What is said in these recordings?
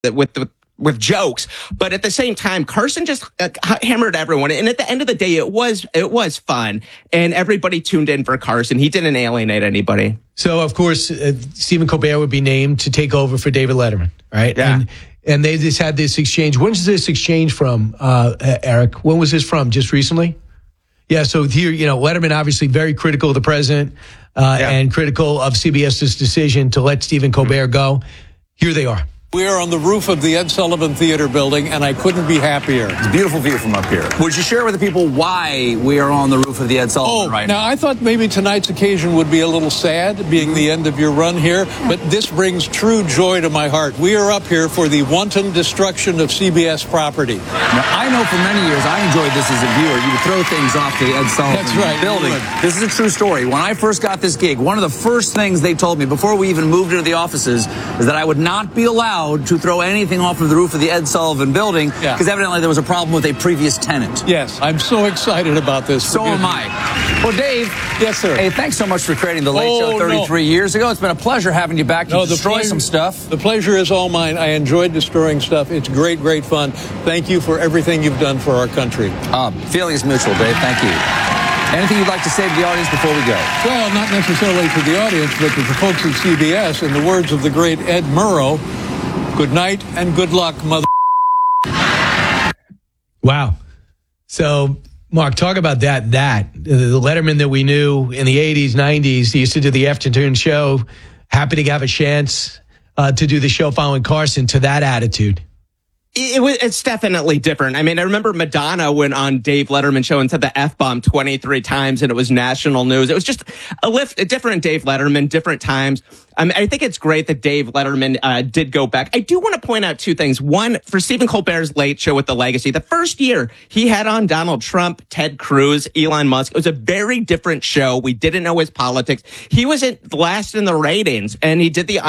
with jokes, but at the same time, Carson just hammered everyone. And at the end of the day, it was fun, and everybody tuned in for Carson. He didn't alienate anybody. So, of course, Stephen Colbert would be named to take over for David Letterman, right? Yeah. And they just had this exchange. When's this exchange from, Eric? When was this from? Just recently? Yeah, so here, Letterman obviously very critical of the president and critical of CBS's decision to let Stephen Colbert go. Here they are. We are on the roof of the Ed Sullivan Theater building, and I couldn't be happier. It's a beautiful view from up here. Would you share with the people why we are on the roof of the Ed Sullivan right now? Now, I thought maybe tonight's occasion would be a little sad, being the end of your run here, but this brings true joy to my heart. We are up here for the wanton destruction of CBS property. Now, I know for many years I enjoyed this as a viewer. You would throw things off the Ed Sullivan building. This is a true story. When I first got this gig, one of the first things they told me before we even moved into the offices is that I would not be allowed to throw anything off of the roof of the Ed Sullivan building because evidently there was a problem with a previous tenant. Yes, I'm so excited about this. So am I. Well, Dave. Yes, sir. Hey, thanks so much for creating The Late Show 33 years ago. It's been a pleasure having you back to destroy some stuff. The pleasure is all mine. I enjoyed destroying stuff. It's great, great fun. Thank you for everything you've done for our country. Feeling is mutual, Dave. Thank you. Anything you'd like to say to the audience before we go? Well, not necessarily to the audience, but to the folks at CBS. In the words of the great Ed Murrow, good night and good luck, mother. Wow. So, Mark, talk about that. The Letterman that we knew in the 80s, 90s, he used to do the afternoon show, happy to have a chance to do the show following Carson, to that attitude. It's definitely different. I mean, I remember Madonna went on Dave Letterman show and said the F-bomb 23 times, and it was national news. It was just a different Dave Letterman, different times. I think it's great that Dave Letterman did go back. I do want to point out two things. One, for Stephen Colbert's Late Show with the Legacy, the first year he had on Donald Trump, Ted Cruz, Elon Musk. It was a very different show. We didn't know his politics. He was last in the ratings, and he did the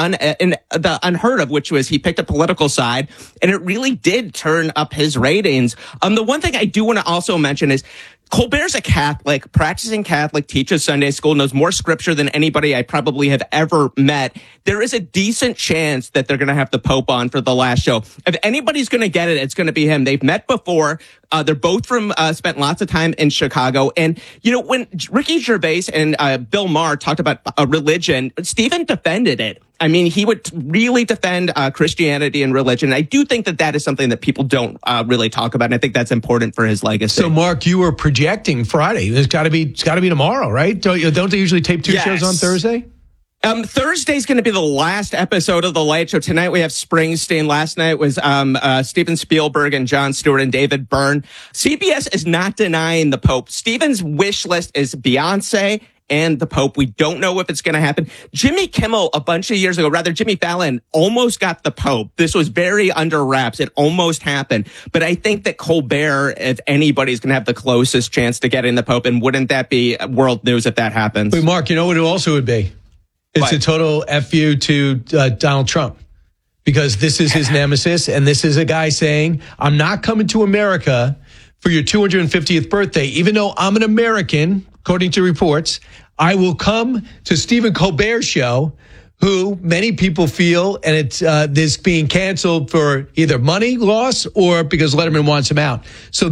unheard of, which was he picked a political side, and it really did turn up his ratings. The one thing I do want to also mention is Colbert's a Catholic, practicing Catholic, teaches Sunday school, knows more scripture than anybody I probably have ever met. There is a decent chance that they're going to have the Pope on for the last show. If anybody's going to get it, it's going to be him. They've met before. They're both spent lots of time in Chicago. And, when Ricky Gervais and Bill Maher talked about religion, Stephen defended it. I mean, he would really defend Christianity and religion. I do think that is something that people don't really talk about, and I think that's important for his legacy. So, Mark, you were projecting Friday. It's got to be tomorrow, right? Don't they usually tape two shows on Thursday? Thursday's going to be the last episode of The Late Show. Tonight we have Springsteen. Last night was Steven Spielberg and Jon Stewart and David Byrne. CBS is not denying the Pope. Steven's wish list is Beyonce and the Pope. We don't know if it's going to happen. Jimmy Kimmel, a bunch of years ago, Jimmy Fallon, almost got the Pope. This was very under wraps. It almost happened. But I think that Colbert, if anybody's going to have the closest chance to getting the Pope, and wouldn't that be world news if that happens? But Mark, you know what it also would be? It's a total FU to Donald Trump, because this is his nemesis, and this is a guy saying, I'm not coming to America for your 250th birthday. Even though I'm an American, according to reports, I will come to Stephen Colbert's show, who many people feel, and it's this being canceled for either money loss or because Letterman wants him out. So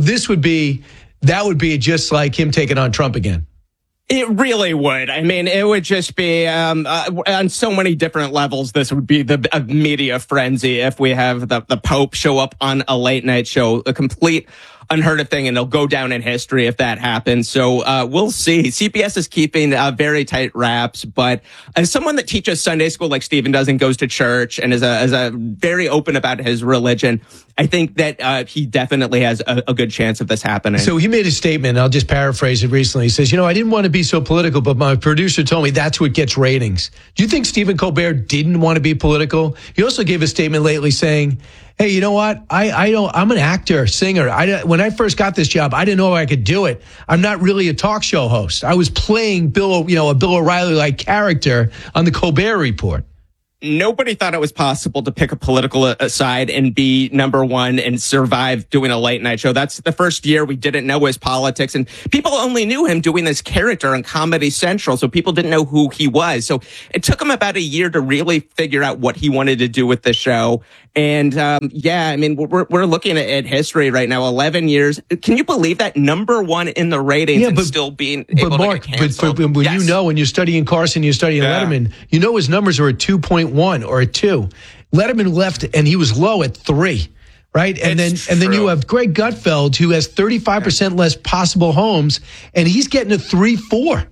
that would be just like him taking on Trump again. It really would. I mean, it would just be on so many different levels. This would be the media frenzy if we have the Pope show up on a late night show, a complete unheard of thing, and they'll go down in history if that happens. So we'll see. CBS is keeping very tight wraps, but as someone that teaches Sunday school like Stephen does and goes to church and is a very open about his religion, I think that he definitely has a good chance of this happening. So he made a statement, I'll just paraphrase it recently. He says, I didn't want to be so political, but my producer told me that's what gets ratings. Do you think Stephen Colbert didn't want to be political? He also gave a statement lately saying, hey, you know what? I'm an actor, singer. When I first got this job, I didn't know I could do it. I'm not really a talk show host. I was playing a Bill O'Reilly-like character on the Colbert Report. Nobody thought it was possible to pick a political side and be number one and survive doing a late night show. That's the first year we didn't know his politics, and people only knew him doing this character on Comedy Central, so people didn't know who he was. So it took him about a year to really figure out what he wanted to do with the show. And I mean, we're looking at history right now. 11 years. Can you believe that? Number one in the ratings and still being able to get canceled. But when when you're studying Carson, you're studying Letterman, his numbers are at 2.1 or at 2. Letterman left and he was low at 3. Right. And then you have Greg Gutfeld, who has 35% less possible homes, and he's getting a 3-4.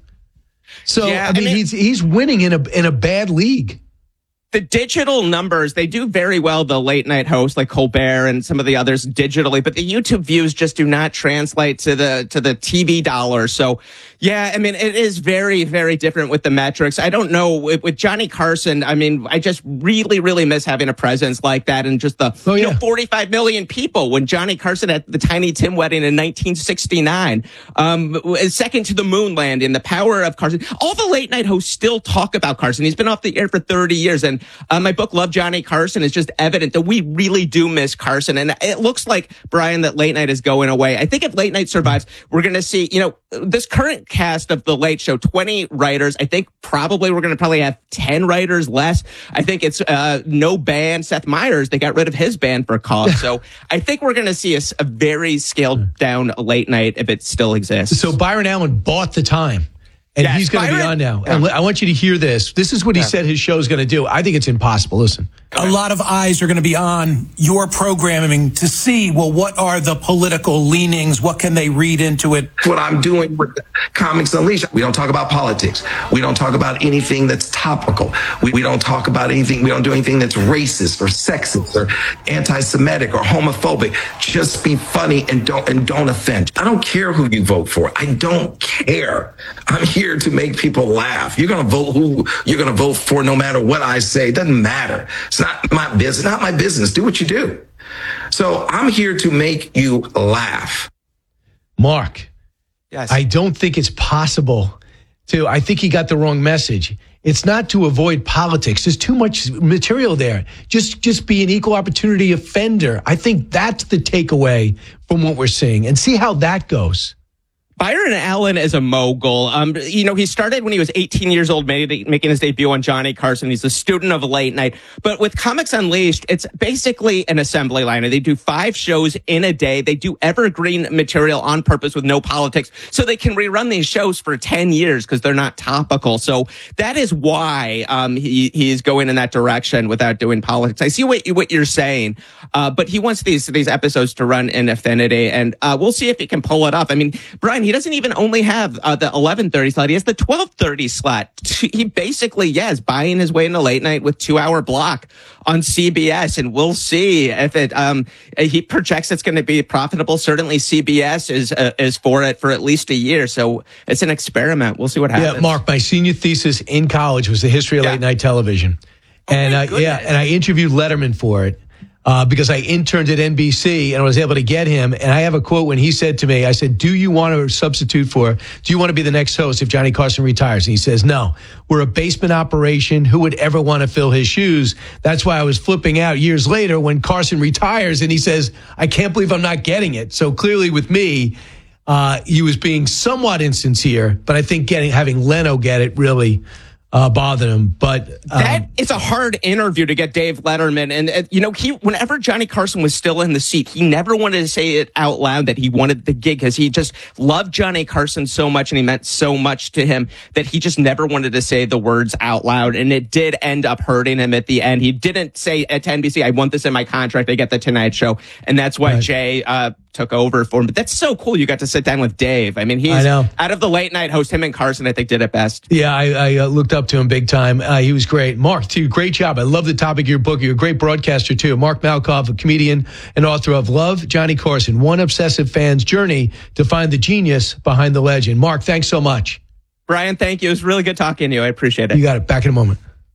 So, I mean, he's winning in a bad league. The digital numbers, they do very well, the late night hosts like Colbert and some of the others digitally, but the YouTube views just do not translate to the TV dollars. So, I mean, it is very, very different with the metrics. I don't know with Johnny Carson. I mean, I just really, really miss having a presence like that and just the 45 million people when Johnny Carson at the Tiny Tim wedding in 1969, second to the moon landing, the power of Carson. All the late night hosts still talk about Carson. He's been off the air for 30 years. And my book, Love Johnny Carson, is just evident that we really do miss Carson. And it looks like, Brian, that late night is going away. I think if late night survives, we're going to see, this current cast of the Late Show, 20 writers. I think we're going to probably have 10 writers less. I think it's no band. Seth Meyers, they got rid of his band for a cause. So I think we're going to see a very scaled down late night if it still exists. So Byron Allen bought the time. And he's going to be on now. And I want you to hear this. This is what he said his show is going to do. I think it's impossible. Listen. A lot of eyes are going to be on your programming to see, well, what are the political leanings? What can they read into it? What I'm doing with Comics Unleashed. We don't talk about politics. We don't talk about anything that's topical. We don't talk about anything. We don't do anything that's racist or sexist or anti-Semitic or homophobic. Just be funny and don't offend. I don't care who you vote for. I don't care. I'm here to make people laugh. You're going to vote who you're going to vote for no matter what I say. It doesn't matter. It's not my business. Not my business. Do what you do. So I'm here to make you laugh. Mark, I don't think it's possible I think he got the wrong message. It's not to avoid politics. There's too much material there. Just be an equal opportunity offender. I think that's the takeaway from what we're seeing, and see how that goes. Byron Allen is a mogul. He started when he was 18 years old, making his debut on Johnny Carson. He's a student of late night. But with Comics Unleashed, it's basically an assembly line. They do 5 shows in a day. They do evergreen material on purpose with no politics, so they can rerun these shows for 10 years because they're not topical. So that is why he's going in that direction without doing politics. I see what you're saying, but he wants these episodes to run in affinity, and we'll see if he can pull it off. I mean, Brian, he doesn't even only have the 11:30 slot. He has the 12:30 slot. He basically, is buying his way into late night with 2-hour block on CBS, and we'll see if it. He projects it's going to be profitable. Certainly, CBS is for it for at least a year. So it's an experiment. We'll see what happens. Yeah, Mark, my senior thesis in college was the history of late night television, and I interviewed Letterman for it. Because I interned at NBC and I was able to get him. And I have a quote when he said to me, I said, do you want to be the next host if Johnny Carson retires? And he says, no, we're a basement operation. Who would ever want to fill his shoes? That's why I was flipping out years later when Carson retires. And he says, I can't believe I'm not getting it. So clearly with me, he was being somewhat insincere, but I think having Leno get it really bothered him. But that is a hard interview to get Dave Letterman. And, whenever Johnny Carson was still in the seat, he never wanted to say it out loud that he wanted the gig because he just loved Johnny Carson so much and he meant so much to him that he just never wanted to say the words out loud. And it did end up hurting him at the end. He didn't say at NBC, I want this in my contract. I get the Tonight Show. And that's why Jay took over for him. But that's so cool. You got to sit down with Dave. I mean, he's out of the late night host, him and Carson, I think, did it best. Yeah, I looked up to him big time. He was great. Mark, too, great job. I love the topic of your book. You're a great broadcaster, too. Mark Malkoff, a comedian and author of Love, Johnny Carson, one obsessive fan's journey to find the genius behind the legend. Mark, thanks so much. Brian, thank you. It was really good talking to you. I appreciate it. You got it. Back in a moment.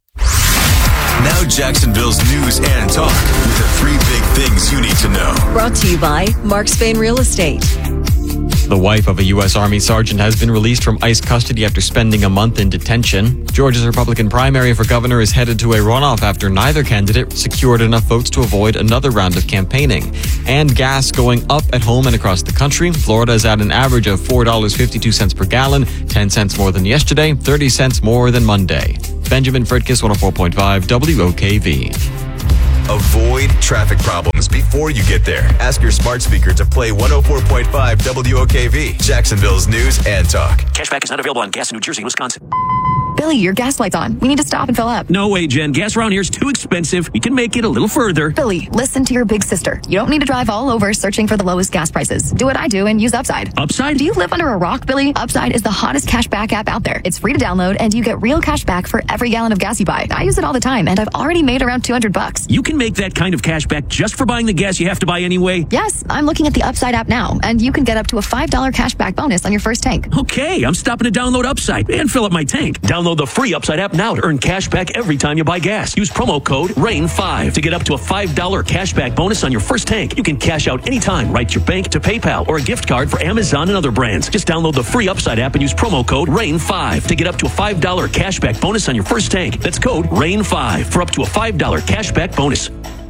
Now Jacksonville's news and talk with the 3 big things you need to know. Brought to you by Mark Spain Real Estate. The wife of a U.S. Army sergeant has been released from ICE custody after spending a month in detention. Georgia's Republican primary for governor is headed to a runoff after neither candidate secured enough votes to avoid another round of campaigning. And gas going up at home and across the country. Florida is at an average of $4.52 per gallon, 10 cents more than yesterday, 30 cents more than Monday. Benjamin Fredkis, 104.5 WOKV. Avoid traffic problems before you get there. Ask your smart speaker to play 104.5 WOKV, Jacksonville's news and talk. Cashback is not available on gas in New Jersey and Wisconsin. Billy, your gas light's on. We need to stop and fill up. No way, Jen. Gas around here is too expensive. We can make it a little further. Billy, listen to your big sister. You don't need to drive all over searching for the lowest gas prices. Do what I do and use Upside. Upside? Do you live under a rock, Billy? Upside is the hottest cashback app out there. It's free to download, and you get real cash back for every gallon of gas you buy. I use it all the time, and I've already made around $200. You can make that kind of cash back just for buying the gas you have to buy anyway? Yes, I'm looking at the Upside app now, and you can get up to a $5 cashback bonus on your first tank. Okay, I'm stopping to download Upside and fill up my tank. Download the free Upside app now to earn cash back every time you buy gas. Use promo code RAIN5 to get up to a $5 cash back bonus on your first tank. You can cash out anytime right to your bank, to PayPal, or a gift card for Amazon and other brands. Just download the free Upside app and use promo code RAIN5 to get up to a $5 cash back bonus on your first tank. That's code RAIN5 for up to a $5 cash back bonus.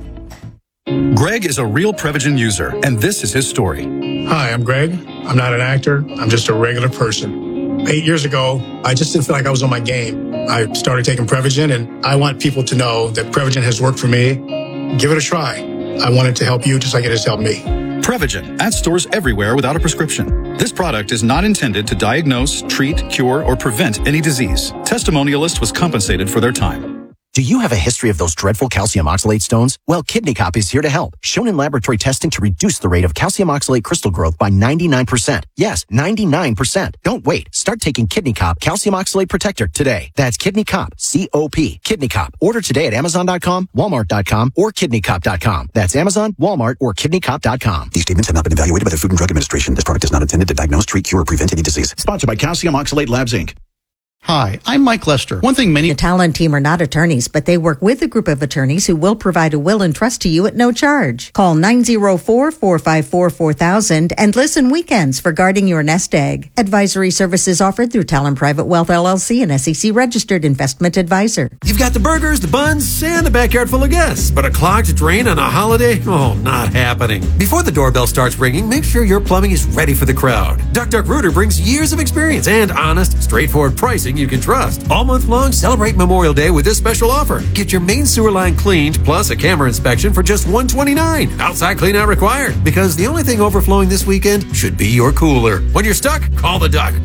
Greg is a real Prevagen user, and this is his story. Hi, I'm Greg. I'm not an actor. I'm just a regular person. 8 years ago, I just didn't feel like I was on my game. I started taking Prevagen, and I want people to know that Prevagen has worked for me. Give it a try. I want it to help you just like it has helped me. Prevagen at stores everywhere without a prescription. This product is not intended to diagnose, treat, cure, or prevent any disease. Testimonialist was compensated for their time. Do you have a history of those dreadful calcium oxalate stones? Well, Kidney Cop is here to help. Shown in laboratory testing to reduce the rate of calcium oxalate crystal growth by 99%. Yes, 99%. Don't wait. Start taking Kidney Cop Calcium Oxalate Protector today. That's Kidney Cop, C-O-P. Kidney Cop. Order today at Amazon.com, Walmart.com, or KidneyCop.com. That's Amazon, Walmart, or KidneyCop.com. These statements have not been evaluated by the Food and Drug Administration. This product is not intended to diagnose, treat, cure, or prevent any disease. Sponsored by Calcium Oxalate Labs, Inc. Hi, I'm Mike Lester. One thing many... The Talon team are not attorneys, but they work with a group of attorneys who will provide a will and trust to you at no charge. Call 904-454-4000 and listen weekends for guarding your nest egg. Advisory services offered through Talon Private Wealth LLC, an SEC-registered investment advisor. You've got the burgers, the buns, and a backyard full of guests, but a clogged drain on a holiday? Oh, not happening. Before the doorbell starts ringing, make sure your plumbing is ready for the crowd. Duck Duck Rooter brings years of experience and honest, straightforward pricing you can trust. All month long, celebrate Memorial Day with this special offer. Get your main sewer line cleaned plus a camera inspection for just $129. Outside clean out required, because the only thing overflowing this weekend should be your cooler. When you're stuck, call the Duck,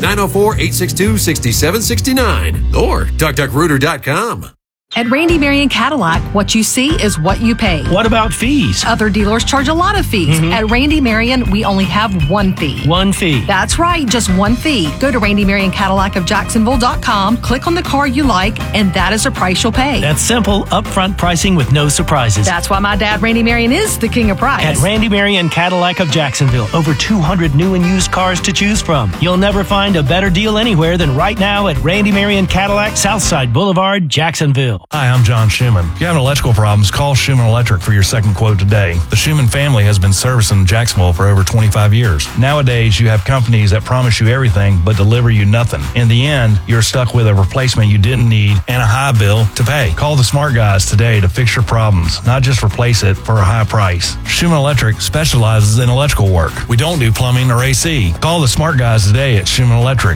904-862-6769 or duckduckrooter.com. At Randy Marion Cadillac, what you see is what you pay. What about fees? Other dealers charge a lot of fees. At Randy Marion, we only have one fee. One fee. That's right, just one fee. Go to RandyMarionCadillacofJacksonville.com, click on the car you like, and that is the price you'll pay. That's simple, upfront pricing with no surprises. That's why my dad, Randy Marion, is the king of price. At Randy Marion Cadillac of Jacksonville, over 200 new and used cars to choose from. You'll never find a better deal anywhere than right now at Randy Marion Cadillac, Southside Boulevard, Jacksonville. Hi, I'm John Schumann. If you have electrical problems, call Schumann Electric for your second quote today. The Schumann family has been servicing Jacksonville for over 25 years. Nowadays, you have companies that promise you everything but deliver you nothing. In the end, you're stuck with a replacement you didn't need and a high bill to pay. Call the smart guys today to fix your problems, not just replace it for a high price. Schumann Electric specializes in electrical work. We don't do plumbing or AC. Call the smart guys today at Schumann Electric,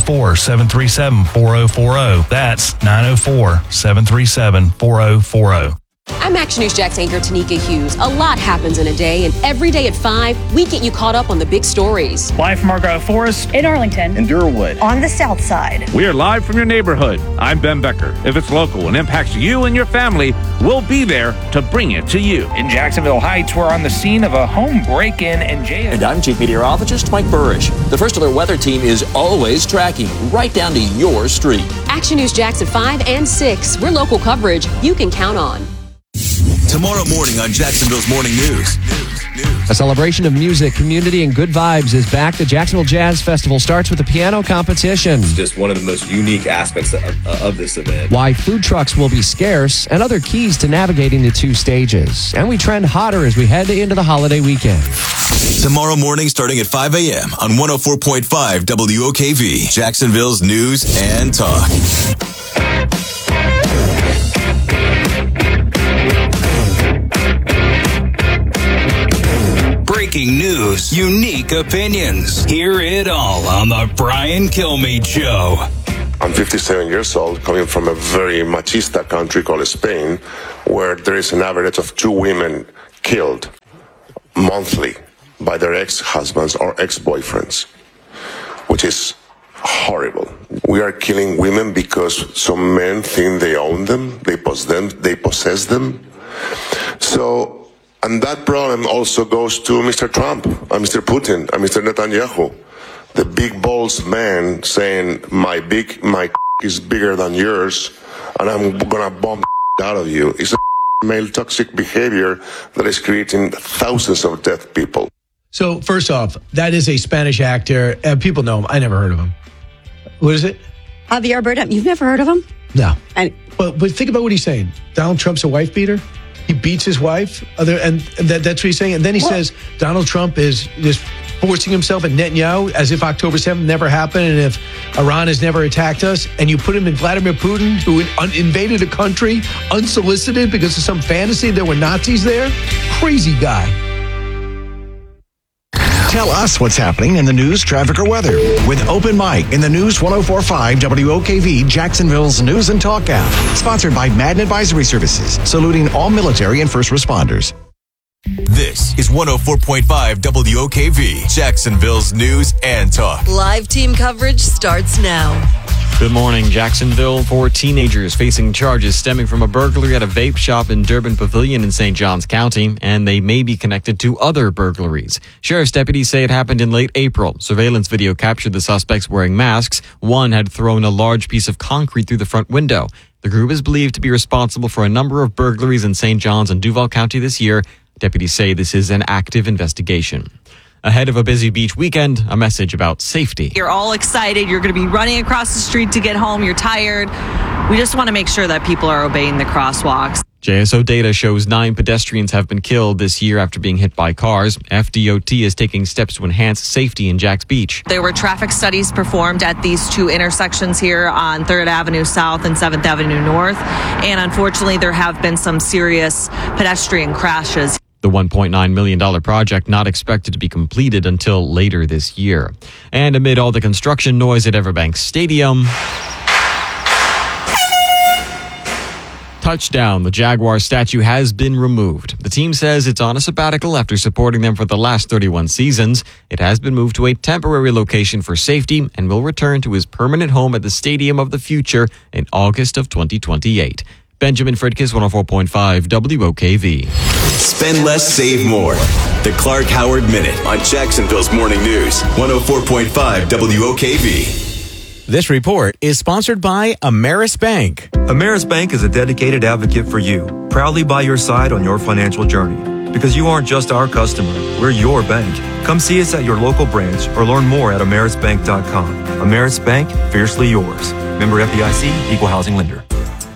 904-737-4040. That's 904-737-4040. I'm Action News Jax anchor Tanika Hughes. A lot happens in a day, and every day at 5, we get you caught up on the big stories. Live from Argyle Forest, in Arlington, in Durwood, on the South Side. We are live from your neighborhood. I'm Ben Becker. If it's local and impacts you and your family, we'll be there to bring it to you. In Jacksonville Heights, we're on the scene of a home break-in and jail. And I'm Chief Meteorologist Mike Burrish. The First Alert Weather Team is always tracking right down to your street. Action News Jax at 5 and 6. We're local coverage you can count on. Tomorrow morning on Jacksonville's Morning News. A celebration of music, community, and good vibes is back. The Jacksonville Jazz Festival starts with a piano competition. It's just one of the most unique aspects of this event. Why food trucks will be scarce and other keys to navigating the two stages. And we trend hotter as we head into the holiday weekend. Tomorrow morning starting at 5 a.m. on 104.5 WOKV, Jacksonville's News and Talk. Breaking news, unique opinions. Hear it all on the Brian Kilmeade Show. I'm 57 years old, coming from a very machista country called Spain, where there is an average of 2 women killed monthly by their ex-husbands or ex-boyfriends, which is horrible. We are killing women because some men think they own them, they possess them. So, and that problem also goes to Mr. Trump and Mr. Putin and Mr. Netanyahu, the big balls man saying my is bigger than yours, and I'm gonna bomb out of you. It's a male toxic behavior that is creating thousands of dead people. So first off, that is a Spanish actor. People know him. I never heard of him. What is it? Javier Bardem. You've never heard of him? No. But think about what he's saying. Donald Trump's a wife beater. He beats his wife. That's what he's saying. And then he says Donald Trump is just forcing himself in Netanyahu as if October 7th never happened and if Iran has never attacked us. And you put him in Vladimir Putin, who invaded a country unsolicited because of some fantasy there were Nazis there. Crazy guy. Tell us what's happening in the news, traffic, or weather with Open Mic in the News 104.5 WOKV, Jacksonville's News and Talk app. Sponsored by Madden Advisory Services, saluting all military and first responders. This is 104.5 WOKV, Jacksonville's News and Talk. Live team coverage starts now. Good morning, Jacksonville. 4 teenagers facing charges stemming from a burglary at a vape shop in Durbin Pavilion in St. Johns County, and they may be connected to other burglaries. Sheriff's deputies say it happened in late April. Surveillance video captured the suspects wearing masks. One had thrown a large piece of concrete through the front window. The group is believed to be responsible for a number of burglaries in St. Johns and Duval County this year. Deputies say this is an active investigation. Ahead of a busy beach weekend, a message about safety. You're all excited. You're going to be running across the street to get home. You're tired. We just want to make sure that people are obeying the crosswalks. JSO data shows 9 pedestrians have been killed this year after being hit by cars. FDOT is taking steps to enhance safety in Jacks Beach. There were traffic studies performed at these 2 intersections here on 3rd Avenue South and 7th Avenue North. And unfortunately, there have been some serious pedestrian crashes. The $1.9 million project not expected to be completed until later this year. And amid all the construction noise at Everbank Stadium, touchdown, the Jaguar statue has been removed. The team says it's on a sabbatical after supporting them for the last 31 seasons. It has been moved to a temporary location for safety and will return to his permanent home at the Stadium of the Future in August of 2028. Benjamin Fridkis, 104.5 WOKV. Spend less, save more. The Clark Howard Minute on Jacksonville's Morning News, 104.5 WOKV. This report is sponsored by Ameris Bank. Ameris Bank is a dedicated advocate for you, proudly by your side on your financial journey. Because you aren't just our customer, we're your bank. Come see us at your local branch or learn more at amerisbank.com. Ameris Bank, fiercely yours. Member FDIC, Equal Housing Lender.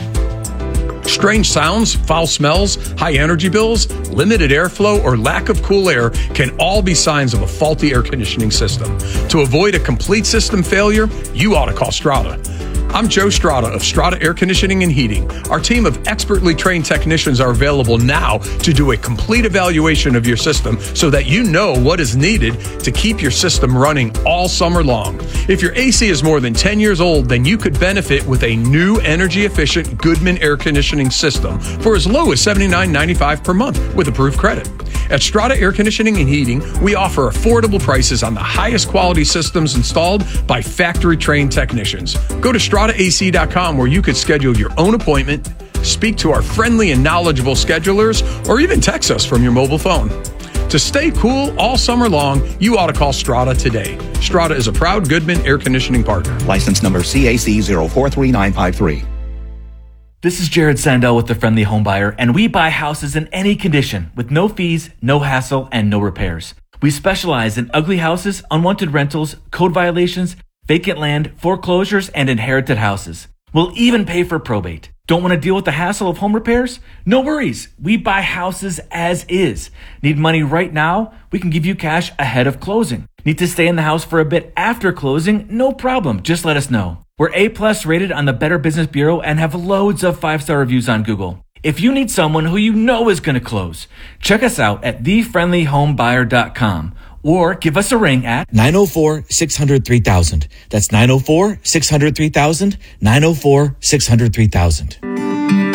Strange sounds, foul smells, high energy bills, limited airflow, or lack of cool air can all be signs of a faulty air conditioning system. To avoid a complete system failure, you ought to call Strata. I'm Joe Strata of Strata Air Conditioning and Heating. Our team of expertly trained technicians are available now to do a complete evaluation of your system so that you know what is needed to keep your system running all summer long. If your AC is more than 10 years old, then you could benefit with a new energy-efficient Goodman air conditioning system for as low as $79.95 per month with approved credit. At Strata Air Conditioning and Heating, we offer affordable prices on the highest quality systems installed by factory-trained technicians. Go to StrataAC.com where you could schedule your own appointment, speak to our friendly and knowledgeable schedulers, or even text us from your mobile phone. To stay cool all summer long, you ought to call Strata today. Strata is a proud Goodman air conditioning partner. License number CAC 043953. This is Jared Sandell with The Friendly Home Buyer, and we buy houses in any condition with no fees, no hassle, and no repairs. We specialize in ugly houses, unwanted rentals, code violations, vacant land, foreclosures, and inherited houses. We'll even pay for probate. Don't want to deal with the hassle of home repairs? No worries. We buy houses as is. Need money right now? We can give you cash ahead of closing. Need to stay in the house for a bit after closing? No problem. Just let us know. We're A+ rated on the Better Business Bureau and have loads of 5-star reviews on Google. If you need someone who you know is going to close, check us out at thefriendlyhomebuyer.com or give us a ring at 904-600-3000. That's 904-600-3000, 904-600-3000.